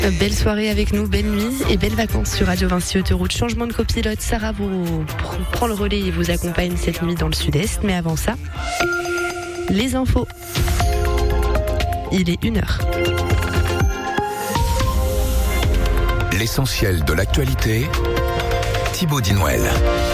Belle soirée avec nous, belle nuit et belles vacances sur Radio Vinci Autoroute. Changement de copilote, Sarah vous prend le relais et vous accompagne cette nuit dans le sud-est. Mais avant ça, les infos. Il est 1h. L'essentiel de l'actualité, Thibaut Dinouel.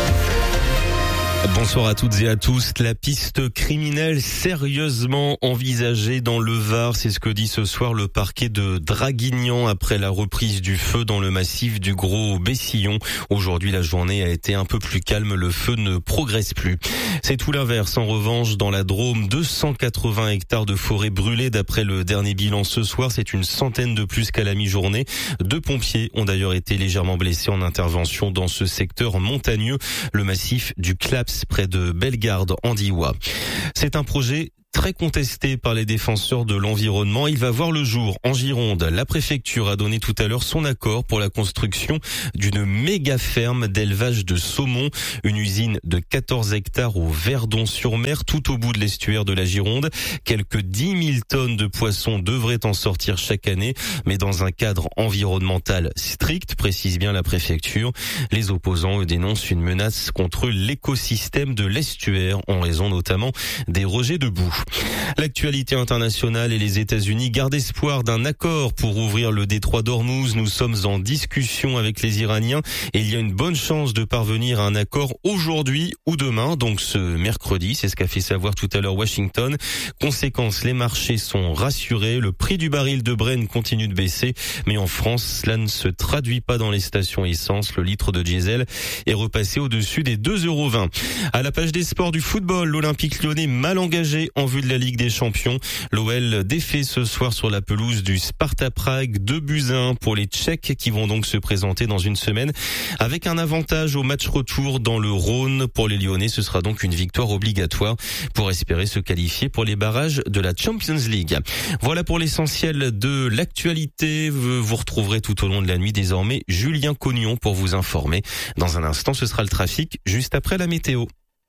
Bonsoir à toutes et à tous. La piste criminelle sérieusement envisagée dans le Var, c'est ce que dit ce soir le parquet de Draguignan après la reprise du feu dans le massif du Gros Bessillon. Aujourd'hui, la journée a été un peu plus calme, le feu ne progresse plus. C'est tout l'inverse. En revanche, dans la Drôme, 280 hectares de forêt brûlés d'après le dernier bilan ce soir. C'est une centaine de plus qu'à la mi-journée. 2 pompiers ont d'ailleurs été légèrement blessés en intervention dans ce secteur montagneux, le massif du Claps, près de Bellegarde en Diois. C'est un projet très contesté par les défenseurs de l'environnement. Il va voir le jour en Gironde. La préfecture a donné tout à l'heure son accord pour la construction d'une méga ferme d'élevage de saumon, une usine de 14 hectares au Verdon-sur-Mer, tout au bout de l'estuaire de la Gironde. Quelques 10 000 tonnes de poissons devraient en sortir chaque année, mais dans un cadre environnemental strict, précise bien la préfecture. Les opposants, eux, dénoncent une menace contre l'écosystème de l'estuaire en raison notamment des rejets de boue. L'actualité internationale et les États-Unis gardent espoir d'un accord pour ouvrir le détroit d'Ormuz. Nous sommes en discussion avec les Iraniens et il y a une bonne chance de parvenir à un accord aujourd'hui ou demain, donc ce mercredi. C'est ce qu'a fait savoir tout à l'heure Washington. Conséquence, les marchés sont rassurés. Le prix du baril de Brent continue de baisser, mais en France, cela ne se traduit pas dans les stations essence. Le litre de diesel est repassé au-dessus des 2,20 €. À la page des sports du football, l'Olympique Lyonnais mal engagé en vue de la Ligue des Champions. L'OL défait ce soir sur la pelouse du Sparta Prague 2-1 pour les Tchèques qui vont donc se présenter dans une semaine avec un avantage au match retour dans le Rhône. Pour les Lyonnais, ce sera donc une victoire obligatoire pour espérer se qualifier pour les barrages de la Champions League. Voilà pour l'essentiel de l'actualité. Vous retrouverez tout au long de la nuit désormais Julien Cognon pour vous informer. Dans un instant, ce sera le trafic juste après la météo.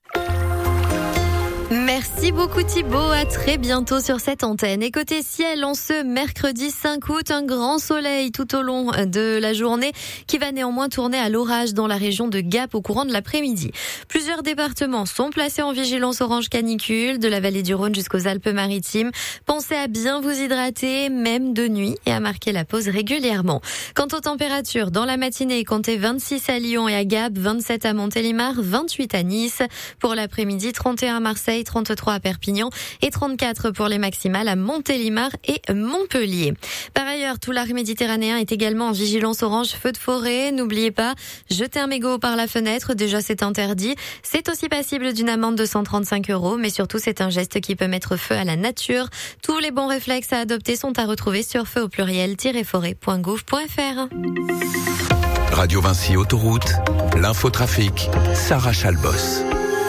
Merci beaucoup Thibaut, à très bientôt sur cette antenne. Et côté ciel, en ce mercredi 5 août, un grand soleil tout au long de la journée qui va néanmoins tourner à l'orage dans la région de Gap au courant de l'après-midi. Plusieurs départements sont placés en vigilance orange canicule, de la vallée du Rhône jusqu'aux Alpes-Maritimes. Pensez à bien vous hydrater, même de nuit, et à marquer la pause régulièrement. Quant aux températures, dans la matinée, comptez 26 à Lyon et à Gap, 27 à Montélimar, 28 à Nice. Pour l'après-midi, 31 à Marseille, 33 à Perpignan et 34 pour les maximales à Montélimar et Montpellier. Par ailleurs, tout l'arc méditerranéen est également en vigilance orange feu de forêt. N'oubliez pas, jeter un mégot par la fenêtre, déjà c'est interdit. C'est aussi passible d'une amende de 135 €, mais surtout c'est un geste qui peut mettre feu à la nature. Tous les bons réflexes à adopter sont à retrouver sur feu au pluriel-forêt.gouv.fr. Radio Vinci Autoroute, l'infotrafic, Sarah Chalbos.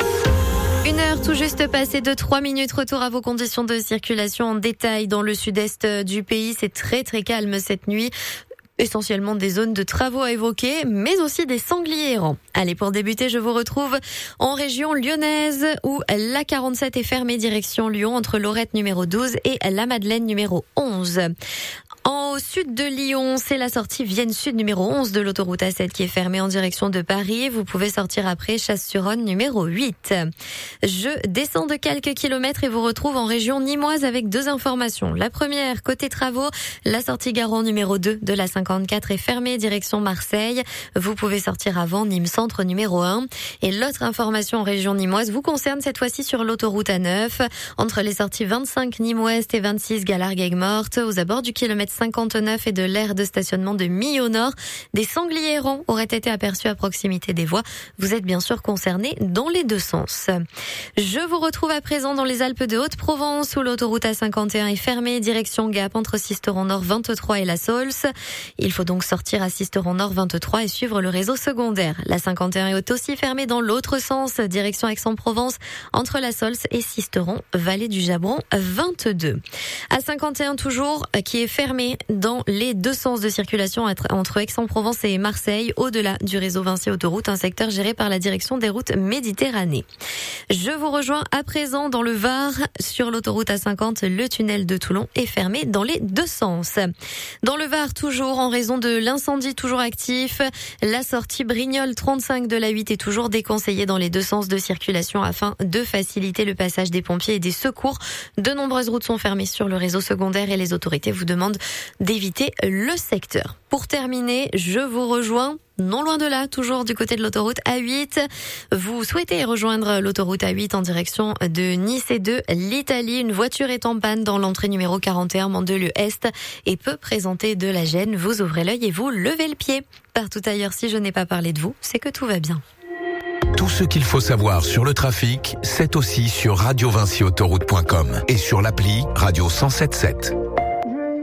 1h tout juste passée de 3 minutes. Retour à vos conditions de circulation en détail dans le sud-est du pays. C'est très très calme cette nuit. Essentiellement des zones de travaux à évoquer, mais aussi des sangliers errants. Allez, pour débuter, je vous retrouve en région lyonnaise où la 47 est fermée direction Lyon entre Lorette numéro 12 et la Madeleine numéro 11. Au sud de Lyon, c'est la sortie Vienne Sud numéro 11 de l'autoroute A7 qui est fermée en direction de Paris. Vous pouvez sortir après Chasse-sur-Rhône numéro 8. Je descends de quelques kilomètres et vous retrouve en région nimoise avec 2 informations. La première, côté travaux, la sortie Garon numéro 2 de la 54 est fermée direction Marseille. Vous pouvez sortir avant Nîmes Centre numéro 1. Et l'autre information en région nimoise vous concerne cette fois-ci sur l'autoroute A9 entre les sorties 25 Nîmes Ouest et 26 Galargues-Aigues-Mortes aux abords du kilomètre 59 et de l'aire de stationnement de Millau Nord. Des sangliers errants auraient été aperçus à proximité des voies. Vous êtes bien sûr concernés dans les 2 sens. Je vous retrouve à présent dans les Alpes de Haute-Provence où l'autoroute A51 est fermée direction Gap entre Sisteron Nord 23 et la Saulce. Il faut donc sortir à Sisteron Nord 23 et suivre le réseau secondaire. La 51 est aussi fermée dans l'autre sens direction Aix-en-Provence entre la Saulce et Sisteron, vallée du Jabron 22. A51 toujours qui est fermée fermé dans les deux sens de circulation entre Aix-en-Provence et Marseille, au-delà du réseau Vinci Autoroute, un secteur géré par la direction des routes Méditerranée. Je vous rejoins à présent dans le Var. Sur l'autoroute A50, le tunnel de Toulon est fermé dans les deux sens. Dans le Var, toujours en raison de l'incendie toujours actif, la sortie Brignoles 35 de la 8 est toujours déconseillée dans les deux sens de circulation afin de faciliter le passage des pompiers et des secours. De nombreuses routes sont fermées sur le réseau secondaire et les autorités vous demandent d'éviter le secteur. Pour terminer, je vous rejoins non loin de là, toujours du côté de l'autoroute A8. Vous souhaitez rejoindre l'autoroute A8 en direction de Nice et de l'Italie. Une voiture est en panne dans l'entrée numéro 41 Mandelieu-Est et peut présenter de la gêne. Vous ouvrez l'œil et vous levez le pied. Partout ailleurs, si je n'ai pas parlé de vous, c'est que tout va bien. Tout ce qu'il faut savoir sur le trafic, c'est aussi sur radiovinciautoroute.com et sur l'appli Radio 107.7.